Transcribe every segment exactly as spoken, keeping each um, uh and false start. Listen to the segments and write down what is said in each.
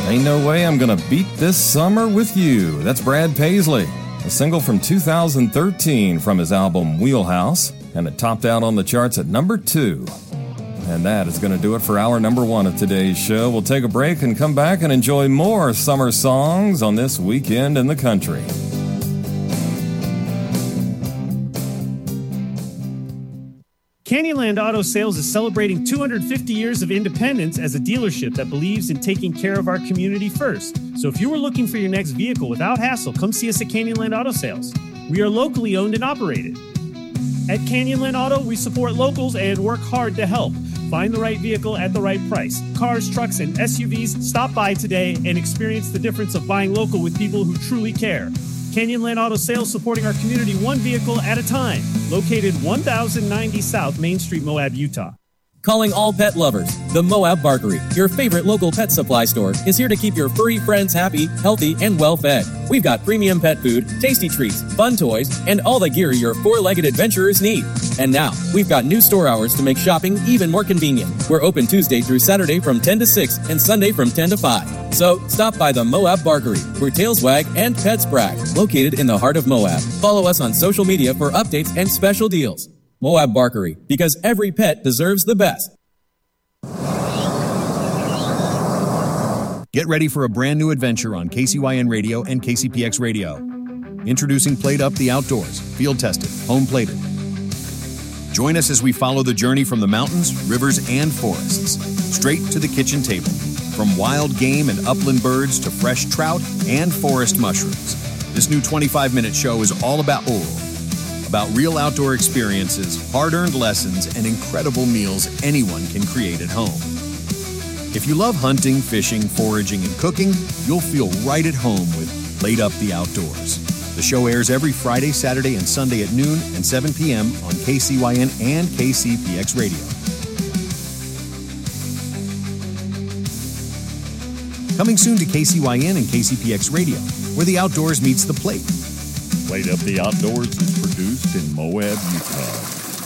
Ain't No Way I'm Gonna Beat This Summer With You. That's Brad Paisley, a single from two thousand thirteen from his album Wheelhouse, and it topped out on the charts at number two. And that is going to do it for hour number one of today's show. We'll take a break and come back and enjoy more summer songs on this Weekend in the Country. Canyonland Auto Sales is celebrating two hundred fifty years of independence as a dealership that believes in taking care of our community first. So if you were looking for your next vehicle without hassle, come see us at Canyonland Auto Sales. We are locally owned and operated. At Canyonland Auto, we support locals and work hard to help. Find the right vehicle at the right price. Cars, trucks, and S U Vs, stop by today and experience the difference of buying local with people who truly care. Canyonland Auto Sales, supporting our community one vehicle at a time. Located one thousand ninety South Main Street, Moab, Utah. Calling all pet lovers. The Moab Barkery, your favorite local pet supply store, is here to keep your furry friends happy, healthy, and well-fed. We've got premium pet food, tasty treats, fun toys, and all the gear your four-legged adventurers need. And now, we've got new store hours to make shopping even more convenient. We're open Tuesday through Saturday from ten to six and Sunday from ten to five. So, stop by the Moab Barkery, where tails wag and pets brag, located in the heart of Moab. Follow us on social media for updates and special deals. Moab Barkery, because every pet deserves the best. Get ready for a brand new adventure on K C Y N Radio and K C P X Radio. Introducing Plate Up the Outdoors, field tested, home plated. Join us as we follow the journey from the mountains, rivers, and forests, straight to the kitchen table. From wild game and upland birds to fresh trout and forest mushrooms. This new twenty-five minute show is all about oral. About real outdoor experiences, hard-earned lessons, and incredible meals anyone can create at home. If you love hunting, fishing, foraging, and cooking, you'll feel right at home with Plate Up the Outdoors. The show airs every Friday, Saturday, and Sunday at noon and seven p.m. on K C Y N and K C P X Radio. Coming soon to K C Y N and K C P X Radio, where the outdoors meets the plate. Plate Up the Outdoors is produced in Moab, Utah.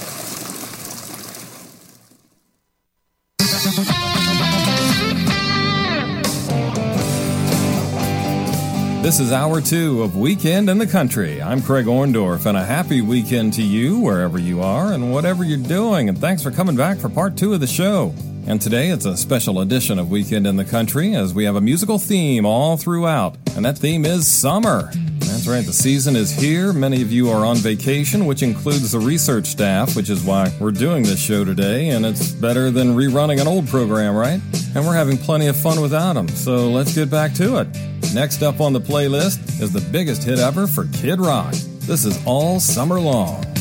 This is hour two of Weekend in the Country. I'm Craig Orndorff, and a happy weekend to you wherever you are and whatever you're doing. And thanks for coming back for part two of the show. And today it's a special edition of Weekend in the Country, as we have a musical theme all throughout. And that theme is summer. That's right, the season is here. Many of you are on vacation, which includes the research staff, which is why we're doing this show today. And it's better than rerunning an old program, right? And we're having plenty of fun without them. So let's get back to it. Next up on the playlist is the biggest hit ever for Kid Rock. This is All Summer Long.